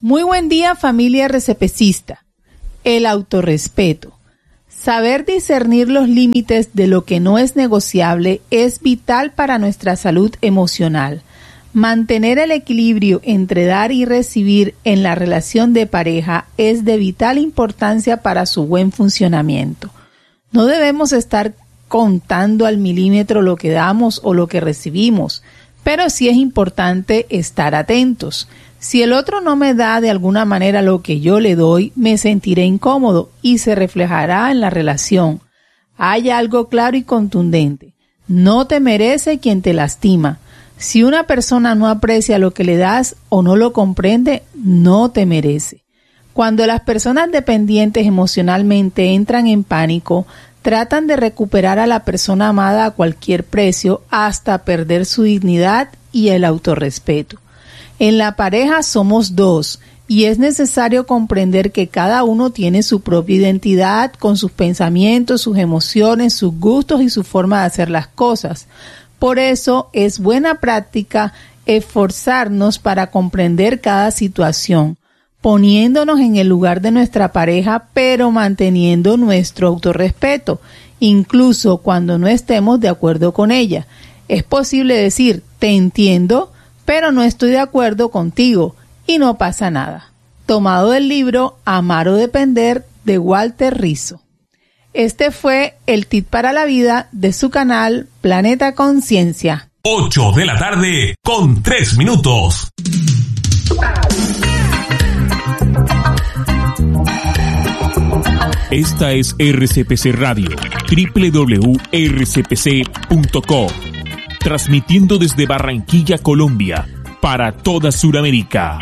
Muy buen día, familia RCPcista. El autorrespeto. Saber discernir los límites de lo que no es negociable es vital para nuestra salud emocional. Mantener el equilibrio entre dar y recibir en la relación de pareja es de vital importancia para su buen funcionamiento. No debemos estar contando al milímetro lo que damos o lo que recibimos, pero sí es importante estar atentos. Si el otro no me da de alguna manera lo que yo le doy, me sentiré incómodo y se reflejará en la relación. Hay algo claro y contundente. No te merece quien te lastima. Si una persona no aprecia lo que le das o no lo comprende, no te merece. Cuando las personas dependientes emocionalmente entran en pánico, tratan de recuperar a la persona amada a cualquier precio hasta perder su dignidad y el autorrespeto. En la pareja somos dos y es necesario comprender que cada uno tiene su propia identidad con sus pensamientos, sus emociones, sus gustos y su forma de hacer las cosas. Por eso es buena práctica esforzarnos para comprender cada situación, poniéndonos en el lugar de nuestra pareja, pero manteniendo nuestro autorrespeto, incluso cuando no estemos de acuerdo con ella. Es posible decir, te entiendo, pero no estoy de acuerdo contigo, y no pasa nada. Tomado del libro Amar o Depender, de Walter Rizzo. Este fue el tip para la vida de su canal Planeta Conciencia. 8 de la tarde con 3 minutos. Esta es RCPC Radio, www.rcpc.co, transmitiendo desde Barranquilla, Colombia, para toda Sudamérica.